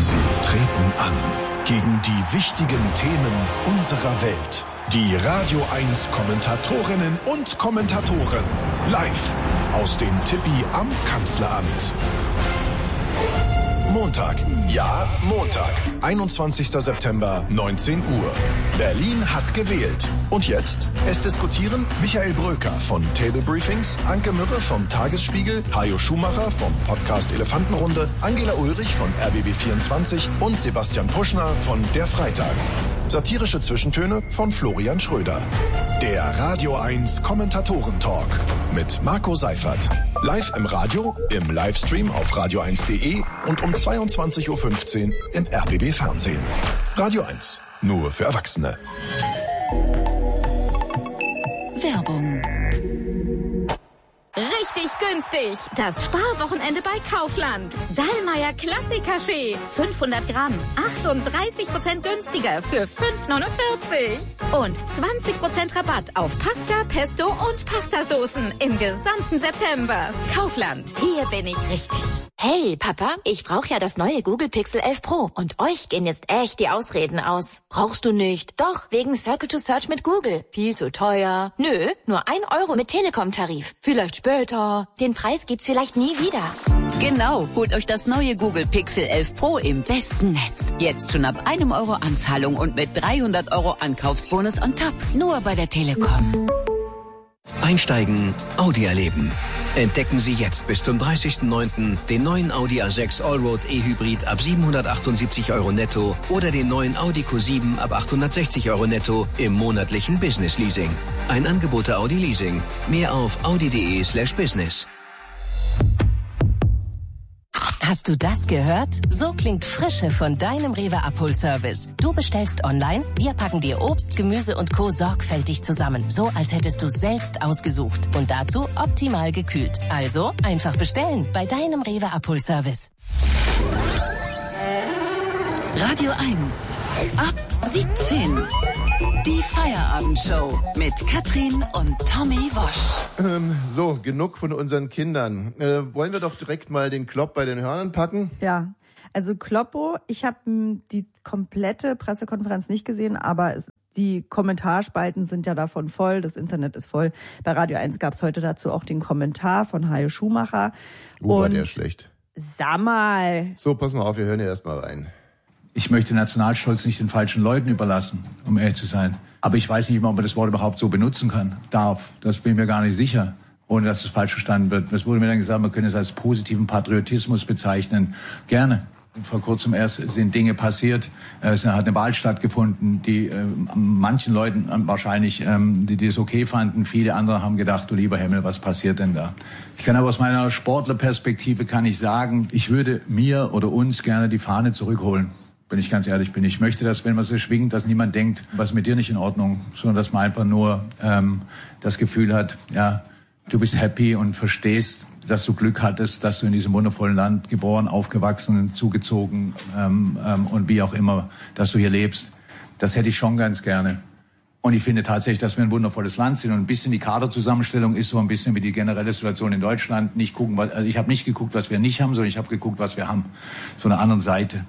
Sie treten an gegen die wichtigen Themen unserer Welt. Die Radio 1 Kommentatorinnen und Kommentatoren live aus dem Tippi am Kanzleramt. Montag, ja Montag, 21. September, 19 Uhr. Berlin hat gewählt. Und jetzt? Es diskutieren Michael Bröker von Table Briefings, Anke Mürre vom Tagesspiegel, Hajo Schumacher vom Podcast Elefantenrunde, Angela Ulrich von RBB24 und Sebastian Puschner von Der Freitag. Satirische Zwischentöne von Florian Schröder. Der Radio 1 Kommentatoren-Talk mit Marco Seifert. Live im Radio, im Livestream auf radio1.de und um 22.15 Uhr im RBB Fernsehen. Radio 1, nur für Erwachsene. Werbung. Richtig günstig. Das Sparwochenende bei Kaufland. Dallmayr Klassik-Kaffee. 500 Gramm. 38% günstiger für 5,49. Und 20% Rabatt auf Pasta, Pesto und Pastasoßen im gesamten September. Kaufland. Hier bin ich richtig. Hey, Papa, ich brauche ja das neue Google Pixel 11 Pro. Und euch gehen jetzt echt die Ausreden aus. Brauchst du nicht? Doch, wegen Circle to Search mit Google. Viel zu teuer. Nö, nur 1 Euro mit Telekom-Tarif. Vielleicht später. Den Preis gibt's vielleicht nie wieder. Genau, holt euch das neue Google Pixel 11 Pro im besten Netz. Jetzt schon ab 1 Euro Anzahlung und mit 300 Euro Ankaufsbonus on top. Nur bei der Telekom. Einsteigen, Audi erleben. Entdecken Sie jetzt bis zum 30.09. den neuen Audi A6 Allroad E-Hybrid ab 778 Euro netto oder den neuen Audi Q7 ab 860 Euro netto im monatlichen Business Leasing. Ein Angebot der Audi Leasing. Mehr auf audi.de/business. Hast du das gehört? So klingt Frische von deinem Rewe Abholservice. Du bestellst online, wir packen dir Obst, Gemüse und Co. sorgfältig zusammen. So, als hättest du es selbst ausgesucht. Und dazu optimal gekühlt. Also, einfach bestellen bei deinem Rewe Abholservice. Radio 1. Ab 17. Die Feierabendshow mit Katrin und Tommy Wosch. So, genug von unseren Kindern. Wollen wir doch direkt mal den Klopp bei den Hörnern packen? Ja, also Kloppo, ich habe die komplette Pressekonferenz nicht gesehen, aber die Kommentarspalten sind ja davon voll, das Internet ist voll. Bei Radio 1 gab es heute dazu auch den Kommentar von Hajo Schumacher. War der schlecht. Sag mal. So, pass mal auf, wir hören hier erstmal rein. Ich möchte Nationalstolz nicht den falschen Leuten überlassen, um ehrlich zu sein. Aber ich weiß nicht immer, ob man das Wort überhaupt so benutzen darf. Das bin ich mir gar nicht sicher, ohne dass es falsch verstanden wird. Es wurde mir dann gesagt, man könne es als positiven Patriotismus bezeichnen. Gerne. Vor kurzem erst sind Dinge passiert. Es hat eine Wahl stattgefunden, die manchen Leuten wahrscheinlich, die es okay fanden. Viele andere haben gedacht, du lieber Himmel, was passiert denn da? Ich kann aber aus meiner Sportlerperspektive kann ich sagen, ich würde mir oder uns gerne die Fahne zurückholen. Wenn ich ganz ehrlich bin. Ich möchte, dass, wenn man sie schwingt, dass niemand denkt, was mit dir nicht in Ordnung, sondern dass man einfach nur das Gefühl hat, ja, du bist happy und verstehst, dass du Glück hattest, dass du in diesem wundervollen Land geboren, aufgewachsen, zugezogen und wie auch immer, dass du hier lebst. Das hätte ich schon ganz gerne. Und ich finde tatsächlich, dass wir ein wundervolles Land sind. Und ein bisschen die Kaderzusammenstellung ist so ein bisschen wie die generelle Situation in Deutschland. Ich habe nicht geguckt, was wir nicht haben, sondern ich habe geguckt, was wir haben. Von der anderen Seite.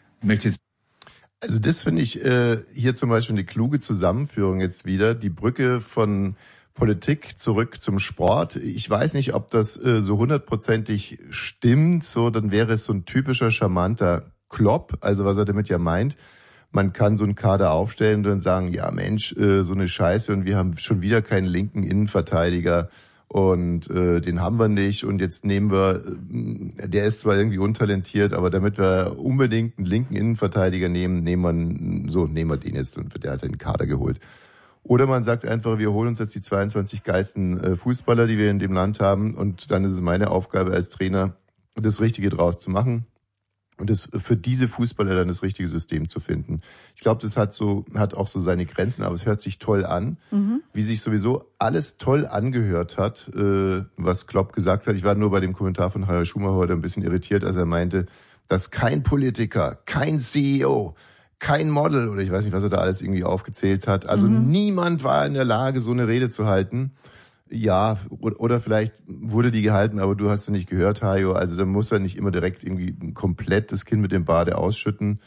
Also das finde ich hier zum Beispiel eine kluge Zusammenführung jetzt wieder. Die Brücke von Politik zurück zum Sport. Ich weiß nicht, ob das so 100%ig stimmt. So, dann wäre es so ein typischer charmanter Klopp. Also was er damit ja meint. Man kann so einen Kader aufstellen und dann sagen, ja Mensch, so eine Scheiße und wir haben schon wieder keinen linken Innenverteidiger. Und den haben wir nicht und jetzt nehmen wir, der ist zwar irgendwie untalentiert, aber damit wir unbedingt einen linken Innenverteidiger nehmen, nehmen wir den jetzt und der hat den Kader geholt. Oder man sagt einfach, wir holen uns jetzt die 22 geilsten Fußballer, die wir in dem Land haben und dann ist es meine Aufgabe als Trainer, das Richtige draus zu machen und das für diese Fußballer dann das richtige System zu finden. Ich glaube, das hat auch so seine Grenzen, aber es hört sich toll an, wie sich sowieso alles toll angehört hat, was Klopp gesagt hat. Ich war nur bei dem Kommentar von Hajo Schumacher heute ein bisschen irritiert, als er meinte, dass kein Politiker, kein CEO, kein Model oder ich weiß nicht, was er da alles irgendwie aufgezählt hat. Also niemand war in der Lage, so eine Rede zu halten. Ja, oder vielleicht wurde die gehalten, aber du hast sie nicht gehört, Hajo. Also da muss er nicht immer direkt irgendwie komplett das Kind mit dem Bade ausschütten.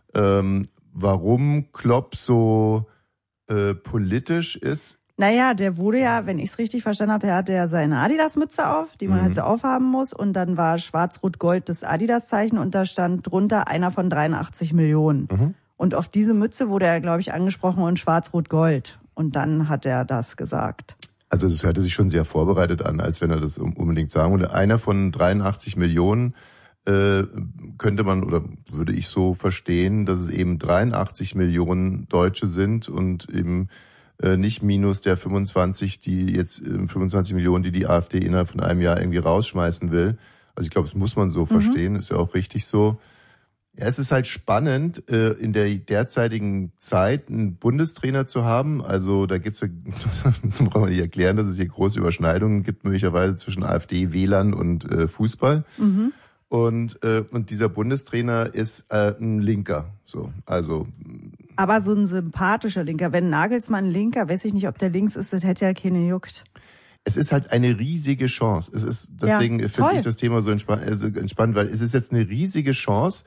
Warum Klopp so politisch ist? Naja, der wurde ja, wenn ich es richtig verstanden habe, er hatte ja seine Adidas-Mütze auf, die man halt so aufhaben muss. Und dann war schwarz-rot-gold das Adidas-Zeichen und da stand drunter einer von 83 Millionen. Mhm. Und auf diese Mütze wurde er, glaube ich, angesprochen und schwarz-rot-gold. Und dann hat er das gesagt. Also das hörte sich schon sehr vorbereitet an, als wenn er das unbedingt sagen würde. Einer von 83 Millionen könnte man oder würde ich so verstehen, dass es eben 83 Millionen Deutsche sind und eben nicht minus der 25 Millionen, die AfD innerhalb von einem Jahr irgendwie rausschmeißen will. Also ich glaube, das muss man so verstehen, ist ja auch richtig so. Ja, es ist halt spannend, in der derzeitigen Zeit einen Bundestrainer zu haben. Also da gibt's ja, da brauchen wir nicht erklären, dass es hier große Überschneidungen gibt, möglicherweise zwischen AfD, Wählern und Fußball. Mhm. Und dieser Bundestrainer ist ein Linker, so, also. Aber so ein sympathischer Linker. Wenn Nagelsmann Linker, weiß ich nicht, ob der links ist, das hätte ja keine juckt. Es ist halt eine riesige Chance. Es ist, deswegen finde ich das Thema so entspannt, weil es ist jetzt eine riesige Chance.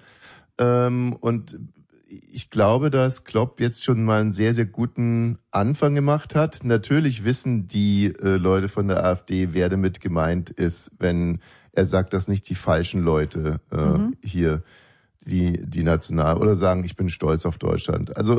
Und ich glaube, dass Klopp jetzt schon mal einen sehr, sehr guten Anfang gemacht hat. Natürlich wissen die Leute von der AfD, wer damit gemeint ist, wenn er sagt, dass nicht die falschen Leute hier die national oder sagen, ich bin stolz auf Deutschland. Also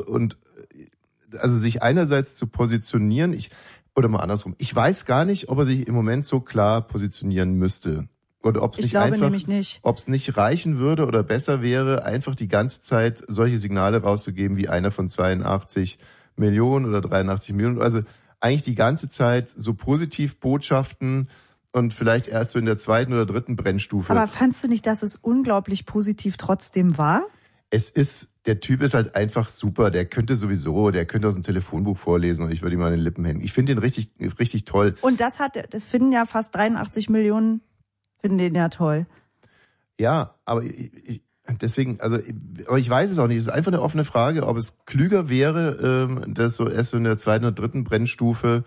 sich einerseits zu positionieren, oder mal andersrum, ich weiß gar nicht, ob er sich im Moment so klar positionieren müsste. Oder ob es nicht reichen würde oder besser wäre, einfach die ganze Zeit solche Signale rauszugeben, wie einer von 82 Millionen oder 83 Millionen. Also eigentlich die ganze Zeit so positiv Botschaften und vielleicht erst so in der zweiten oder dritten Brennstufe. Aber fandst du nicht, dass es unglaublich positiv trotzdem war? Der Typ ist halt einfach super. Der könnte aus dem Telefonbuch vorlesen und ich würde ihm an den Lippen hängen. Ich finde ihn richtig, richtig toll. Und das finden ja fast 83 Millionen, finden den ja toll. Ja, aber deswegen, aber ich weiß es auch nicht. Es ist einfach eine offene Frage, ob es klüger wäre, das so erst in der zweiten oder dritten Brennstufe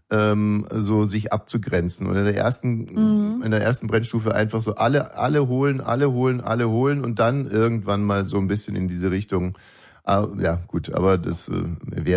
so sich abzugrenzen und in der ersten Brennstufe einfach so alle holen und dann irgendwann mal so ein bisschen in diese Richtung. Ja, gut, aber das wäre